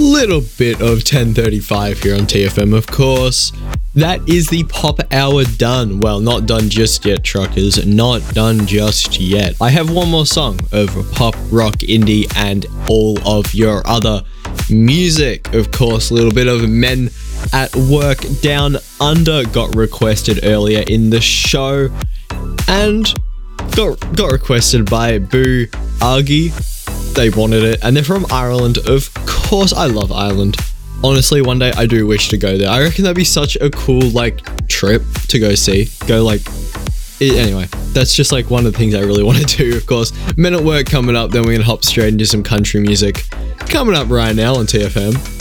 little bit of 10:35 here on TFM, of course. That is the pop hour done. Well, not done just yet, truckers. Not done just yet. I have one more song of pop, rock, indie, and all of your other music. Of course, a little bit of Men at Work Down Under got requested earlier in the show, and got requested by Boo Argy. They wanted it, and they're from Ireland. Of course, I love Ireland. Honestly, one day I do wish to go there. I reckon that'd be such a cool, trip to go see. Anyway, that's just, one of the things I really want to do, of course. Men at Work coming up, then we're going to hop straight into some country music. Coming up right now on TFM.